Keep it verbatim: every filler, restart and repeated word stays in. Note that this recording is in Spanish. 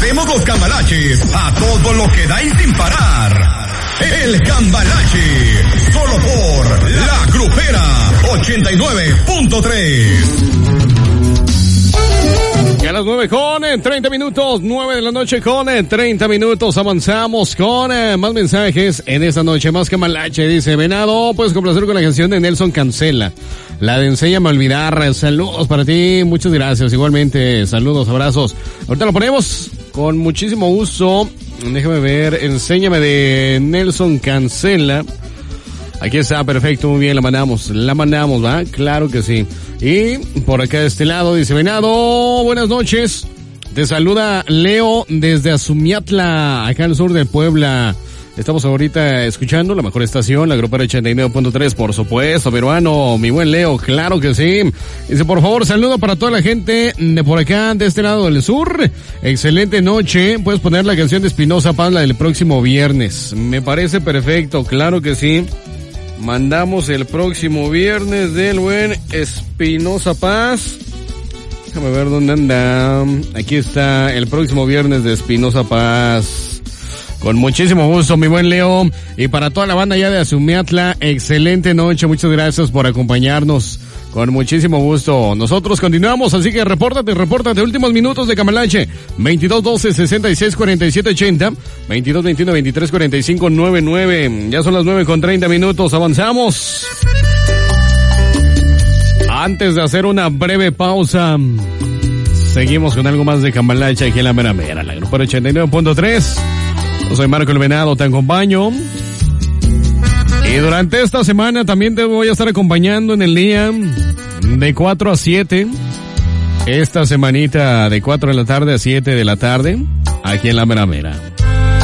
hacemos los cambalaches a todo lo que da y sin parar. El Cambalache, solo por La Grupera ochenta y nueve punto tres. Y a las nueve con treinta minutos, nueve de la noche con treinta minutos, avanzamos con eh, más mensajes en esta noche. Más Cambalache dice: Venado, puedes complacer con la canción de Nelson Cancela, la de Enséñame a Olvidar. Saludos para ti, muchas gracias. Igualmente, saludos, abrazos. Ahorita lo ponemos con muchísimo gusto. Déjame ver, Enséñame de Nelson Cancela. Aquí está, perfecto, muy bien, la mandamos, la mandamos, ¿va? Claro que sí. Y por acá de este lado dice: Venado, buenas noches. Te saluda Leo desde Azumiatla, acá al sur de Puebla. Estamos ahorita escuchando la mejor estación, la Grupera ochenta y nueve punto tres, por supuesto, peruano, mi buen Leo, claro que sí. Dice: por favor, saludo para toda la gente de por acá, de este lado del sur. Excelente noche. Puedes poner la canción de Espinosa Paz, la del próximo viernes. Me parece perfecto, claro que sí. Mandamos el próximo viernes del buen Espinosa Paz. Déjame ver dónde anda. Aquí está el próximo viernes de Espinosa Paz. Con muchísimo gusto, mi buen Leo. Y para toda la banda ya de Azumiatla, excelente noche. Muchas gracias por acompañarnos. Con muchísimo gusto. Nosotros continuamos, así que repórtate, repórtate. Últimos minutos de Cambalache. veintidós doce sesenta y seis cuarenta y siete ochenta. veintidós veintiuno veintitrés cuarenta y cinco noventa y nueve. Ya son las nueve con treinta minutos. Avanzamos. Antes de hacer una breve pausa, seguimos con algo más de Cambalache aquí en la mera mera, la Grupera ochenta y nueve punto tres. Yo soy Marco el Venado, te acompaño. Y durante esta semana también te voy a estar acompañando en el día de cuatro a siete. Esta semanita de cuatro de la tarde a siete de la tarde, aquí en la mera mera.